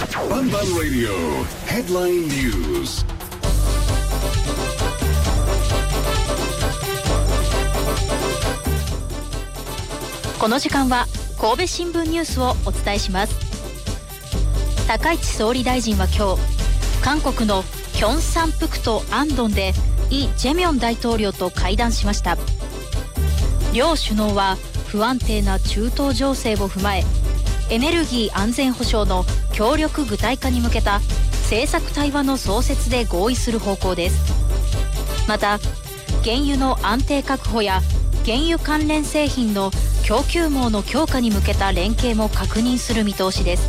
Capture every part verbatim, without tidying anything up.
バンバンラディオヘッドラインニュース。 この時間は神戸新聞ニュースをお伝えします。高市総理大臣は今日、韓国のキョンサンプクトアンドンでイ・ジェミョン大統領と会談しました。両首脳は不安定な中東情勢を踏まえ、エネルギー安全保障の協力具体化に向けた政策対話の創設で合意する方向です。また、原油の安定確保や原油関連製品の供給網の強化に向けた連携も確認する見通しです。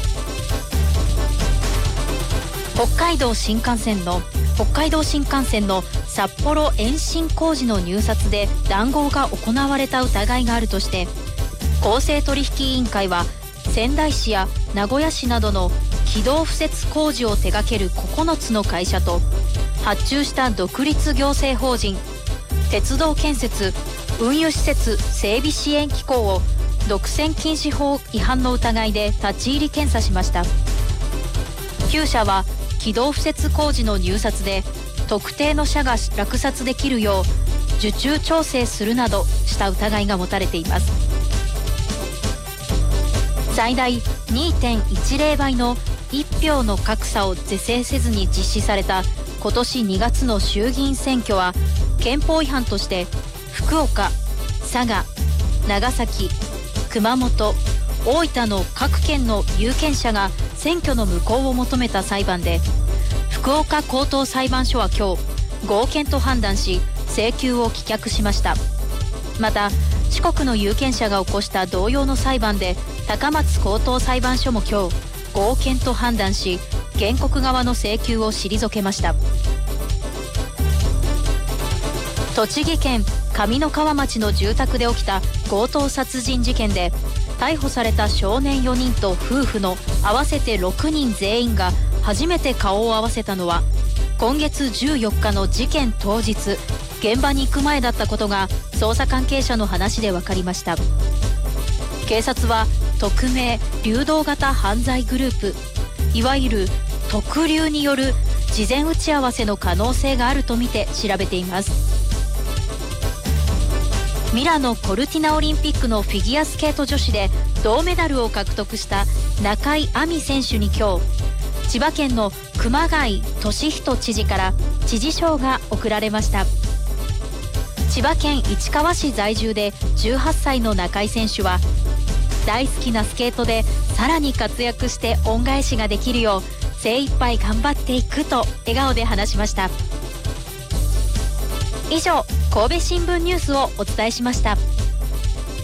北海道新幹線の北海道新幹線の札幌延伸工事の入札で談合が行われた疑いがあるとして、公正取引委員会は仙台市や名古屋市などの軌道敷設工事を手掛けるここのつの会社と、発注した独立行政法人鉄道建設運輸施設整備支援機構を独占禁止法違反の疑いで立ち入り検査しました。きゅう社は軌道敷設工事の入札で特定の社が落札できるよう受注調整するなどした疑いが持たれています。最大 にてんいちゼロ 倍のいち票の格差を是正せずに実施された今年にがつの衆議院選挙は、憲法違反として福岡、佐賀、長崎、熊本、大分の各県の有権者が選挙の無効を求めた裁判で、福岡高等裁判所は今日合憲と判断し請求を棄却しました。また、四国の有権者が起こした同様の裁判で高松高等裁判所も今日合憲と判断し、原告側の請求を退けました。栃木県上三川町の住宅で起きた強盗殺人事件で、逮捕された少年よにんと夫婦の合わせてろくにん全員が初めて顔を合わせたのは、今月じゅうよっかの事件当日、現場に行く前だったことが捜査関係者の話で分かりました。警察は匿名・流動型犯罪グループ、いわゆる特流による事前打ち合わせの可能性があるとみて調べています。ミラノ・コルティナオリンピックのフィギュアスケート女子で銅メダルを獲得した中井亜美選手に今日、千葉県の熊谷俊人知事から知事賞が贈られました。千葉県市川市在住でじゅうはっさいの中井選手は、大好きなスケートでさらに活躍して恩返しができるよう精一杯頑張っていくと笑顔で話しました。以上、神戸新聞ニュースをお伝えしました。